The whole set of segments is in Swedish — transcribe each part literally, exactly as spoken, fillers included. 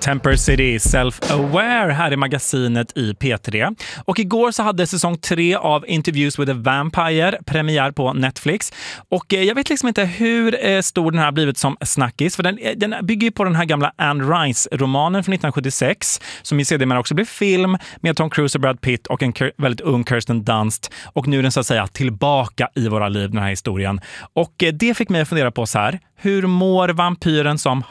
Temper City Self-Aware här i magasinet i P tre. Och igår så hade säsong tre av Interviews with a Vampire premiär på Netflix. Och eh, jag vet liksom inte hur eh, stor den här har blivit som snackis. För den, eh, den bygger ju på den här gamla Anne Rice-romanen från nittonhundrasjuttiosex. Som i sedermera också blev film med Tom Cruise och Brad Pitt och en kir- väldigt ung Kirsten Dunst. Och nu är den så att säga tillbaka i våra liv, den här historien. Och eh, det fick mig att fundera på så här. Hur mår vampyren som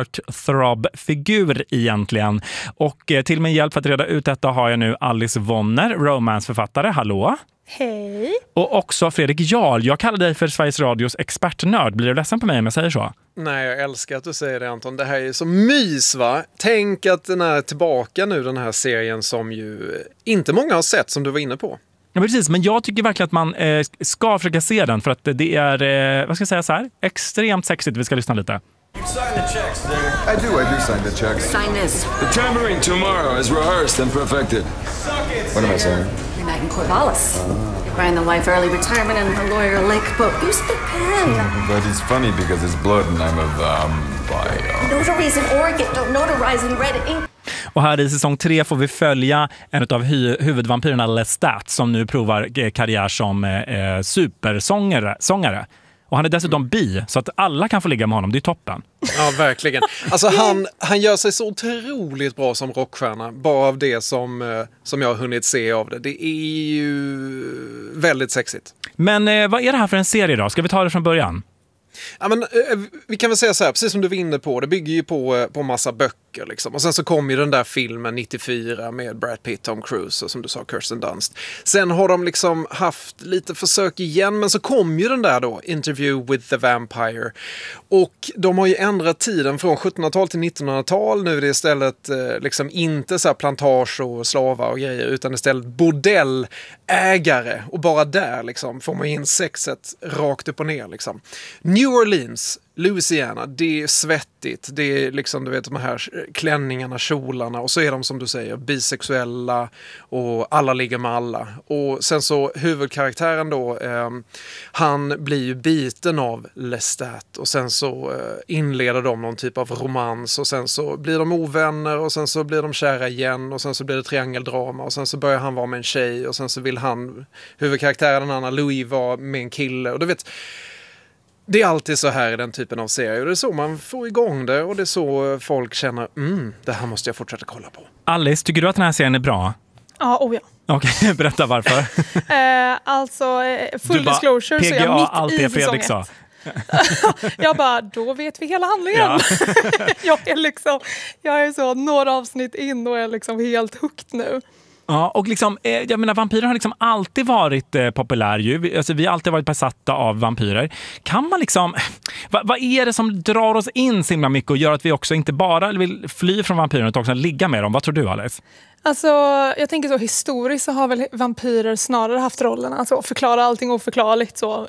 heartthrob-figur egentligen? Och eh, till min hjälp för att reda ut detta har jag nu Alice Wonner, romansförfattare. Hallå! Hej! Och också Fredrik Jarl. Jag kallar dig för Sveriges Radios expertnörd. Blir du ledsen på mig om jag säger så? Nej, jag älskar att du säger det, Anton. Det här är så mys, va? Tänk att den är tillbaka nu, den här serien som ju inte många har sett, som du var inne på. Ja, precis. Men jag tycker verkligen att man eh, ska försöka se den för att det är, eh, vad ska jag säga så här, extremt sexigt. Vi ska lyssna lite. You sign the checks, Digger. I do, I do sign the checks. Sign this. The tambourine tomorrow is rehearsed and perfected. What am I saying? You're not in Corvallis. You're buying the wife early retirement and the lawyer lake boat. Use the pen. But it's funny because it's blood and I'm a vampire. Notarize in Oregon. Don't notarize in red ink. Och här i säsong tre får vi följa en av hu- huvudvampyrerna Lestat som nu provar eh, karriär som eh, supersångare. Sångare. Och han är dessutom bi, så att alla kan få ligga med honom. Det är toppen. Ja, verkligen. Alltså han, han gör sig så otroligt bra som rockstjärna. Bara av det som, eh, som jag har hunnit se av det. Det är ju väldigt sexigt. Men eh, vad är det här för en serie då? Ska vi ta det från början? Ja, men, eh, vi kan väl säga så här, precis som du var inne på, det bygger ju på, eh, på massa böcker liksom. Och sen så kom ju den där filmen nittiofyra med Brad Pitt, Tom Cruise och som du sa Kirsten Dunst. Sen har de liksom haft lite försök igen, men så kom ju den där då, Interview with the Vampire. Och de har ju ändrat tiden från sjuttonhundratal till nittonhundratal. Nu är det istället eh, liksom inte så här plantage och slavar och grejer, utan istället bordellägare. Och bara där liksom får man in sexet rakt upp och ner liksom. New Orleans, Louisiana, det är svettigt. Det är liksom, du vet, de här klänningarna, kjolarna. Och så är de, som du säger, bisexuella. Och alla ligger med alla. Och sen så huvudkaraktären då, eh, han blir ju biten av Lestat. Och sen så eh, inleder de någon typ av romans. Och sen så blir de ovänner. Och sen så blir de kära igen. Och sen så blir det triangeldrama. Och sen så börjar han vara med en tjej. Och sen så vill han, huvudkaraktären Anna Louis, vara med en kille. Och du vet... Det är alltid så här i den typen av serier. Det är så man får igång det och det är så folk känner, mm, det här måste jag fortsätta kolla på. Alice, tycker du att den här serien är bra? Ja, oh ja. Okej, okay, berätta varför. eh, alltså, full bara, disclosure, så är jag mitt allt i Fredrik sa. Jag bara, då vet vi hela handlingen. Ja. jag är liksom, jag är så några avsnitt in och är liksom helt hooked nu. Ja, och liksom, jag menar, vampyrer har liksom alltid varit eh, populär ju. Alltså, vi har alltid varit besatta av vampyrer. Kan man liksom, vad, vad är det som drar oss in så himla mycket och gör att vi också inte bara vill fly från vampyrer utan också ligga med dem? Vad tror du, Alice? Alltså, jag tänker så historiskt så har väl vampyrer snarare haft rollen alltså förklara allting oförklarligt så.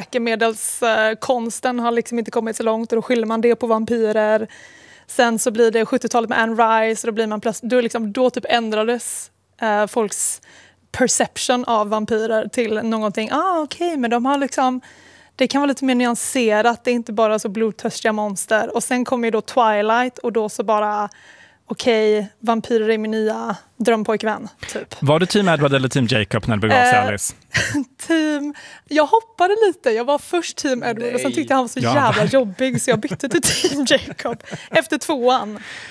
Läkemedelskonsten har liksom inte kommit så långt och då skyller man det på vampyrer. Sen så blir det sjuttiotalet med Anne Rice och då blir man plötsligt, då liksom, då typ ändrades Uh, folks perception av vampyrer till någonting, ah okej, okay, men de har liksom, det kan vara lite mer nyanserat, det är inte bara så blodtörstiga monster. Och sen kommer ju då Twilight och då så bara, okej, okay, vampyrer är min nya drömpojkvän, typ. Var du team Edward eller team Jacob när det begav sig, uh, Alice? team, jag hoppade lite, jag var först team Edward. Nej. Och sen tyckte jag han var så ja. jävla jobbig så jag bytte till team Jacob efter tvåan.